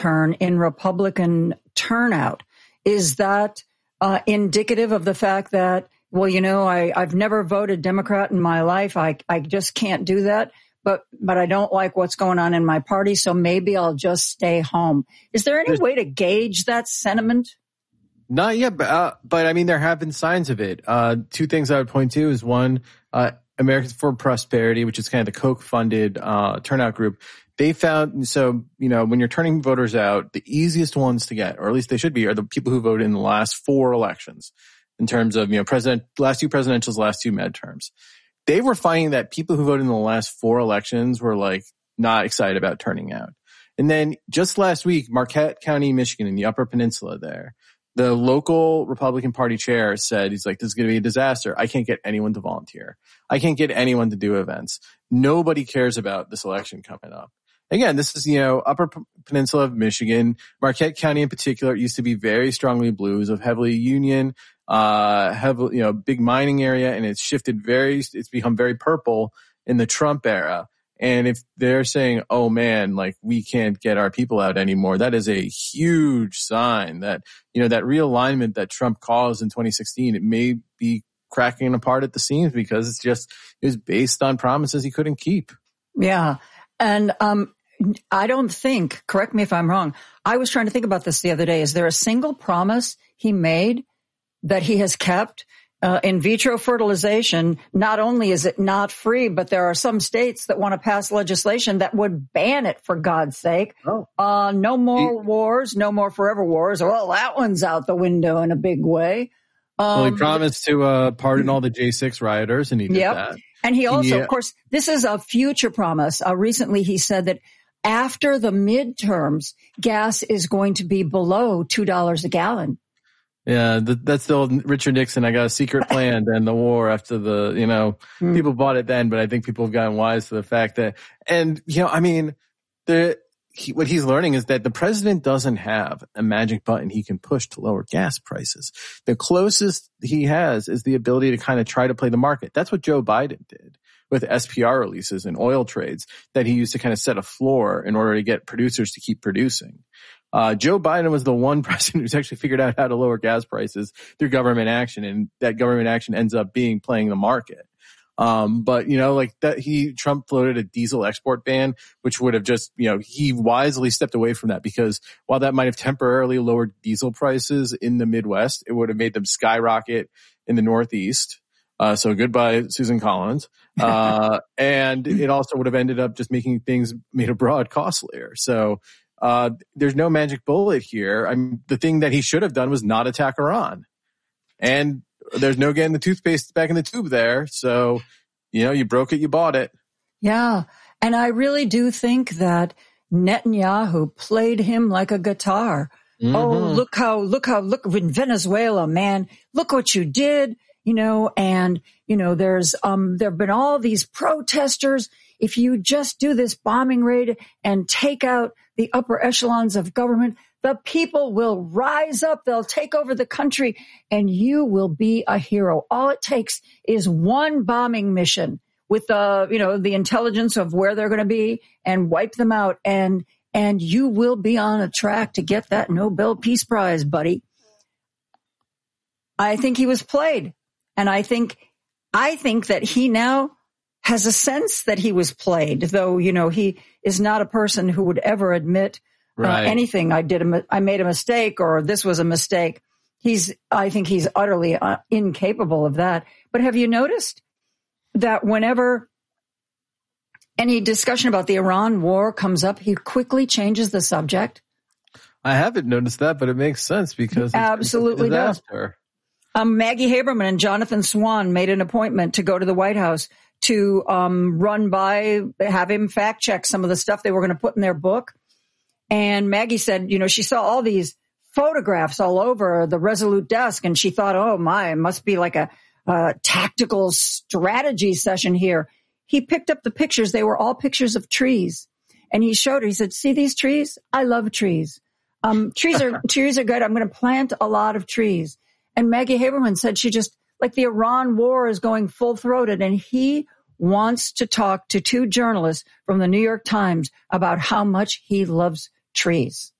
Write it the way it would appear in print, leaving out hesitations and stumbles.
downturn in Republican turnout. Is that indicative of the fact that, well, you know, I've never voted Democrat in my life. I just can't do that. But I don't like what's going on in my party, so maybe I'll just stay home. Is there any way to gauge that sentiment? Not yet, but I mean, there have been signs of it. Two things I would point to is one, Americans for Prosperity, which is kind of the Koch-funded turnout group. They found, so, you know, when you're turning voters out, the easiest ones to get, or at least they should be, are the people who voted in the last 4 elections in terms of, you know, last 2 presidentials, last 2 midterms. They were finding that people who voted in the last 4 elections were like not excited about turning out. And then just last week, Marquette County, Michigan, in the Upper Peninsula there, the local Republican Party chair said, he's like, this is going to be a disaster. I can't get anyone to volunteer. I can't get anyone to do events. Nobody cares about this election coming up. Again, this is, you know, Upper Peninsula of Michigan. Marquette County in particular, it used to be very strongly blue. It was a heavily union, heavily, you know, big mining area, and it's become very purple in the Trump era. And if they're saying, oh man, like we can't get our people out anymore, that is a huge sign that, you know, that realignment that Trump caused in 2016, it may be cracking apart at the seams because it was based on promises he couldn't keep. Yeah. And, I don't think, correct me if I'm wrong, I was trying to think about this the other day. Is there a single promise he made that he has kept? In vitro fertilization, not only is it not free, but there are some states that want to pass legislation that would ban it, for God's sake. Oh. No more wars, no more forever wars. Well, that one's out the window in a big way. Well, he promised to pardon all the J6 rioters, and he did that. And he also, of course, this is a future promise. Recently, he said that after the midterms, gas is going to be below $2 a gallon. Yeah, that's the old Richard Nixon. I got a secret plan to end the war after the, you know, people bought it then, but I think people have gotten wise to the fact that, and, you know, I mean, what he's learning is that the president doesn't have a magic button he can push to lower gas prices. The closest he has is the ability to kind of try to play the market. That's what Joe Biden did with SPR releases and oil trades that he used to kind of set a floor in order to get producers to keep producing. Joe Biden was the one president who's actually figured out how to lower gas prices through government action, and that government action ends up being playing the market. But, you know, like that, Trump floated a diesel export ban, which would have just, you know, he wisely stepped away from that because while that might have temporarily lowered diesel prices in the Midwest, it would have made them skyrocket in the Northeast. So goodbye, Susan Collins. And it also would have ended up just making things made abroad costlier. So, there's no magic bullet here. I mean, the thing that he should have done was not attack Iran. And there's no getting the toothpaste back in the tube there. So, you know, you broke it, you bought it. Yeah. And I really do think that Netanyahu played him like a guitar. Mm-hmm. Oh, look in Venezuela, man, look what you did, you know, and, you know, there've been all these protesters. If you just do this bombing raid and take out the upper echelons of government, the people will rise up. They'll take over the country and you will be a hero. All it takes is one bombing mission with the intelligence of where they're going to be and wipe them out. And you will be on a track to get that Nobel Peace Prize, buddy. I think he was played. And I think that he now has a sense that he was played, though, you know, he is not a person who would ever admit anything. I made a mistake or this was a mistake. I think he's utterly incapable of that. But have you noticed that whenever any discussion about the Iran war comes up, he quickly changes the subject? I haven't noticed that, but it makes sense because it absolutely does. Maggie Haberman and Jonathan Swan made an appointment to go to the White House to have him fact check some of the stuff they were going to put in their book. And Maggie said, you know, she saw all these photographs all over the Resolute desk and she thought, oh my, it must be like a tactical strategy session here. He picked up the pictures. They were all pictures of trees. And he showed her, he said, see these trees? I love trees. Trees are good. I'm going to plant a lot of trees. And Maggie Haberman said she just, like the Iran war is going full-throated and he wants to talk to 2 journalists from the New York Times about how much he loves trees.